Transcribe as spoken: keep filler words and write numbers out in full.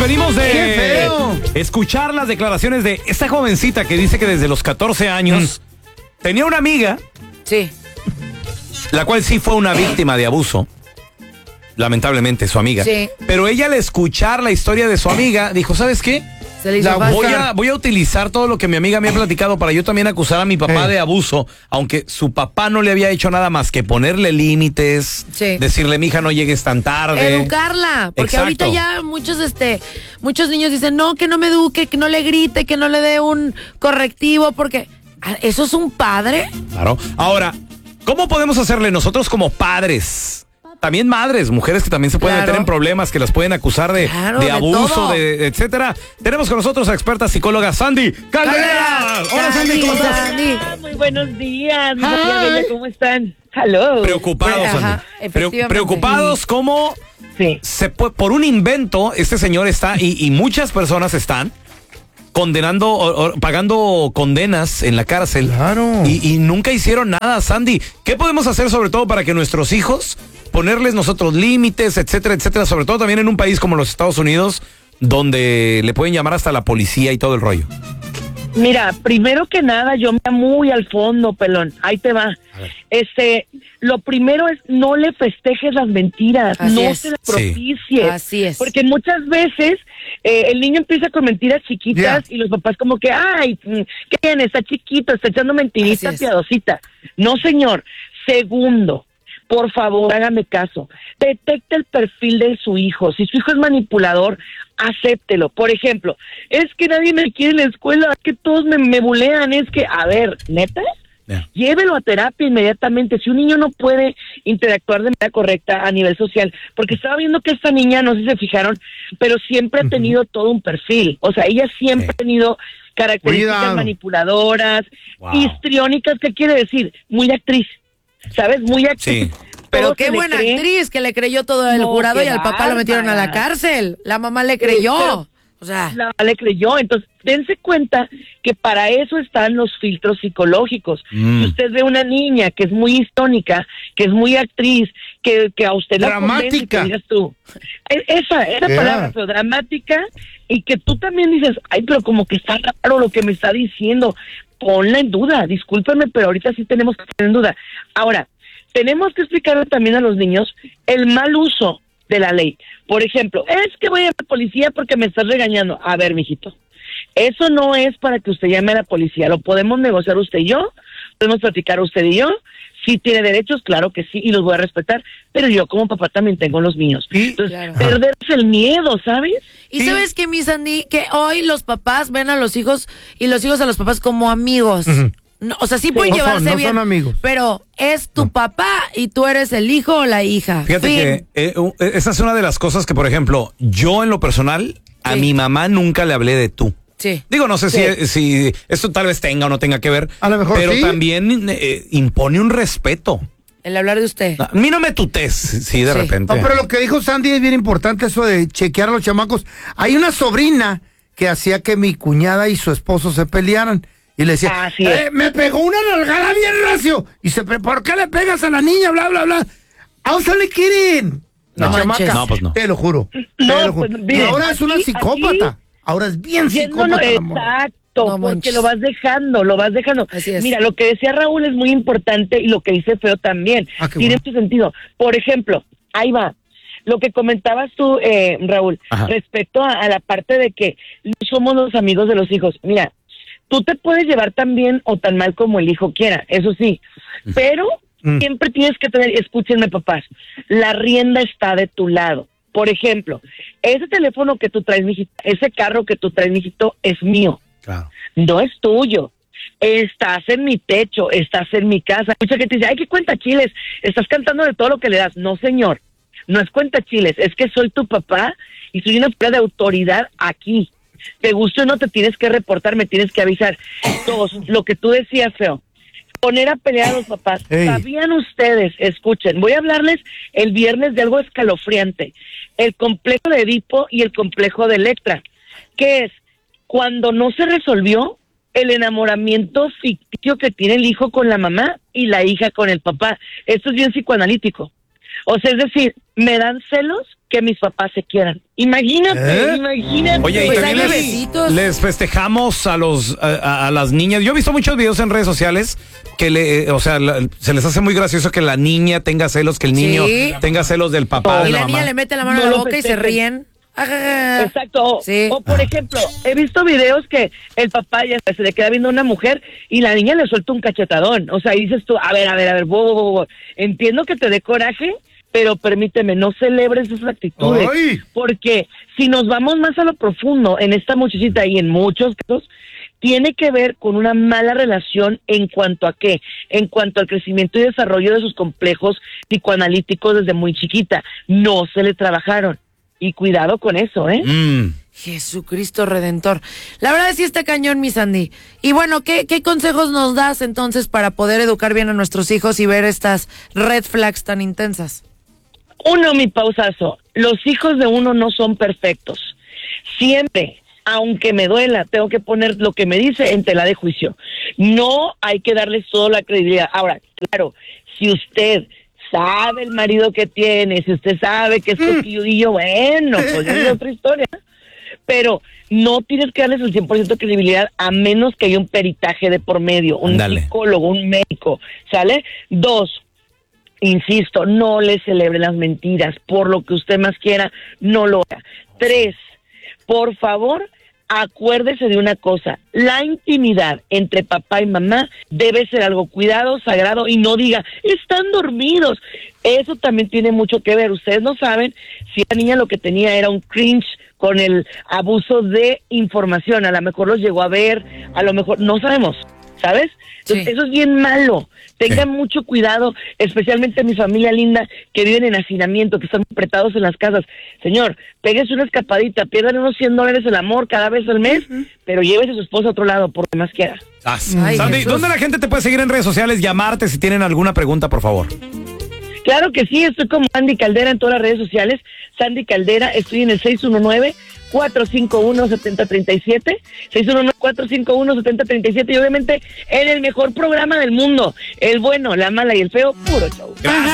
venimos de escuchar las declaraciones de esta jovencita que dice que desde los catorce años mm. tenía una amiga. Sí. La cual sí fue una víctima de abuso. Lamentablemente, su amiga. Sí. Pero ella, al escuchar la historia de su amiga, dijo, ¿sabes qué? Se le hizo La voy, a, voy a utilizar todo lo que mi amiga me ha platicado para yo también acusar a mi papá Hey. de abuso, aunque su papá no le había hecho nada más que ponerle límites, Sí. decirle, mija, no llegues tan tarde. Educarla, porque Exacto. ahorita ya muchos, este, muchos niños dicen, no, que no me eduque, que no le grite, que no le dé un correctivo, porque ¿eso es un padre? Claro. Ahora, ¿cómo podemos hacerle nosotros como padres? También madres, mujeres que también se pueden Claro. meter en problemas, que las pueden acusar de, Claro, de de abuso, todo. de, etcétera. Tenemos con nosotros a experta psicóloga Sandy Caldera. Hola Sandy, ¿cómo estás? Sandy. Ah, muy buenos días, mi Hi. tía Bella, ¿cómo están? Hello. Preocupados, Ajá, Sandy. Pre- efectivamente. preocupados como Sí. se puede, por un invento, este señor está, y, y muchas personas están condenando, o, o, pagando condenas en la cárcel. Claro. Y, y nunca hicieron nada, Sandy. ¿Qué podemos hacer sobre todo para que nuestros hijos, ponerles nosotros límites, etcétera, etcétera, sobre todo también en un país como los Estados Unidos, donde le pueden llamar hasta la policía y todo el rollo? Mira, primero que nada, yo me voy muy al fondo, pelón. Ahí te va. Este, lo primero es no le festejes las mentiras, Así no es. se las Sí. propicies. Así es. Porque muchas veces eh, el niño empieza con mentiras chiquitas Yeah. y los papás como que, ay, mm, ¿qué tiene? Está chiquito, está echando mentirita Así es. piadosita. No, señor. Segundo, por favor, hágame caso. Detecte el perfil de su hijo. Si su hijo es manipulador, acéptelo. Por ejemplo, es que nadie me quiere en la escuela, es que todos me, me bulean, es que, a ver, ¿neta? Yeah. Llévelo a terapia inmediatamente. Si un niño no puede interactuar de manera correcta a nivel social, porque estaba viendo que esta niña, no sé si se fijaron, pero siempre ha tenido todo un perfil. O sea, ella siempre Sí. ha tenido características Cuidado. manipuladoras, Wow. histriónicas. ¿Qué quiere decir? Muy actriz, ¿sabes? Muy actriz. Sí. Pero Todo qué se le buena cree. actriz que le creyó todo el No, jurado qué y al papá lo metieron a la bárbara. cárcel. La mamá le creyó. pero- O sea, La le creyó. Entonces, dense cuenta que para eso están los filtros psicológicos. Mm. Si usted ve una niña que es muy histónica, que es muy actriz, que, que a usted la convence, Dramática. que digas tú, e- esa, esa Yeah. palabra, pero dramática, y que tú también dices, ay, pero como que está raro lo que me está diciendo, ponla en duda, discúlpeme, pero ahorita sí tenemos que poner en duda. Ahora, tenemos que explicarle también a los niños el mal uso de la ley. Por ejemplo, es que voy a la policía porque me estás regañando. A ver, mijito, eso no es para que usted llame a la policía. Lo podemos negociar usted y yo, podemos platicar usted y yo. Si tiene derechos, claro que sí, y los voy a respetar, pero yo como papá también tengo los míos. Y- Entonces, Claro. perderse el miedo, ¿sabes? y Sí. sabes que, mi Sandy, que hoy los papás ven a los hijos y los hijos a los papás como amigos. Ujú. No, o sea, sí pueden No son- llevarse no bien, son amigos. pero es tu papá y tú eres el hijo o la hija. Fíjate Fin. que eh, u- esa es una de las cosas que, por ejemplo, yo en lo personal, a Sí. mi mamá nunca le hablé de tú. Sí. Digo, no sé si, si esto tal vez tenga o no tenga que ver, A lo mejor pero sí. también eh, impone un respeto. El hablar de usted. A mí no me tutés, sí, de Sí. repente. No, pero lo que dijo Sandy es bien importante, eso de chequear a los chamacos. Hay una sobrina que hacía que mi cuñada y su esposo se pelearan. Y le decía, Así es. "Eh, me pegó una nalgada bien recio. Y se, ¿por qué le pegas a la niña? Bla, bla, bla. ¿A usted le quieren? La No chamaca. manches. No, pues no. Te lo juro. No, te lo juro. pues, Y mire, ahora es una aquí- psicópata. aquí- Ahora es bien Yéndonos- psicópata. la morra. exacto, No porque manches. lo vas dejando, lo vas dejando. Así es. Mira, lo que decía Raúl es muy importante y lo que dice Feo también. Ah, qué Tiene bueno. mucho sentido. Por ejemplo, ahí va. Lo que comentabas tú, eh, Raúl, Ajá. respecto a, a la parte de que no somos los amigos de los hijos. Mira, tú te puedes llevar tan bien o tan mal como el hijo quiera, eso sí, pero Mm. siempre tienes que tener, escúchenme papás, la rienda está de tu lado. Por ejemplo, ese teléfono que tú traes, mijito, ese carro que tú traes, mijito, es mío, Claro. no es tuyo. Estás en mi techo, estás en mi casa. Mucha gente dice, ay, qué cuenta chiles, estás cantando de todo lo que le das. No, señor, no es cuenta chiles, es que soy tu papá y soy una figura de autoridad aquí. Te guste o no, te tienes que reportar, me tienes que avisar. Dos, lo que tú decías, Feo, poner a pelear a los papás. Ey. ¿Sabían ustedes? Escuchen, voy a hablarles el viernes de algo escalofriante. El complejo de Edipo y el complejo de Electra. ¿Qué es? Cuando no se resolvió el enamoramiento ficticio que tiene el hijo con la mamá y la hija con el papá. Esto es bien psicoanalítico. O sea, es decir, me dan celos que mis papás se quieran. Imagínate, ¿Eh? imagínate. Oye, y Pues también hay les, bebecitos. les festejamos a los a, a- a las niñas. Yo he visto muchos videos en redes sociales que le, eh, o sea, la- se les hace muy gracioso que la niña tenga celos, que el niño Sí. tenga celos del papá, de Y la la mamá. niña le mete la mano No a la lo boca y se festejen. ríen. Ah, Exacto. O, Sí. o, por ejemplo, he visto videos que el papá ya se le queda viendo a una mujer y la niña le suelta un cachetadón. O sea, y dices tú, a ver, a ver, a ver, bo, bo, bo, bo. Entiendo que te dé coraje, pero permíteme, no celebres esas actitudes. Ay. Porque si nos vamos más a lo profundo en esta muchachita y en muchos casos, tiene que ver con una mala relación en cuanto a qué, en cuanto al crecimiento y desarrollo de sus complejos psicoanalíticos desde muy chiquita. No se le trabajaron. Y cuidado con eso, ¿eh? Mm. Jesucristo Redentor. La verdad es que sí está cañón, mi Sandy. Y bueno, ¿qué, ¿qué consejos nos das entonces para poder educar bien a nuestros hijos y ver estas red flags tan intensas? Uno, mi pausazo, los hijos de uno no son perfectos. Siempre, aunque me duela, tengo que poner lo que me dice en tela de juicio. No hay que darles toda la credibilidad. Ahora, claro, si usted sabe el marido que tiene, si usted sabe que es coquilludillo, bueno, pues es otra historia. Pero no tienes que darles el cien por ciento de credibilidad a menos que haya un peritaje de por medio, un Ándale. psicólogo, un médico, ¿sale? Dos, insisto, no le celebre las mentiras, por lo que usted más quiera, no lo haga. Tres, por favor, acuérdese de una cosa, la intimidad entre papá y mamá debe ser algo cuidado, sagrado, y no diga, están dormidos. Eso también tiene mucho que ver. Ustedes no saben si la niña lo que tenía era un cringe con el abuso de información, a lo mejor los llegó a ver, a lo mejor, no sabemos, ¿sabes? Entonces, Sí. eso es bien malo. Tengan Sí. mucho cuidado, especialmente mi familia linda que viven en hacinamiento, que están apretados en las casas. Señor, péguese una escapadita, pierdan unos cien dólares el amor cada vez al mes, pero llévese a su esposa a otro lado, por lo que más quiera. Ah, Ay, Sandy, Jesús. ¿dónde la gente te puede seguir en redes sociales? Llamarte si tienen alguna pregunta, por favor. Claro que sí, estoy como Sandy Caldera en todas las redes sociales. Sandy Caldera, estoy en el seis uno nueve, cuatro cinco uno, siete cero tres siete, seis uno nueve, cuatro cinco uno, siete cero tres siete, y obviamente en el mejor programa del mundo, el bueno, la mala y el feo, puro show. Gracias.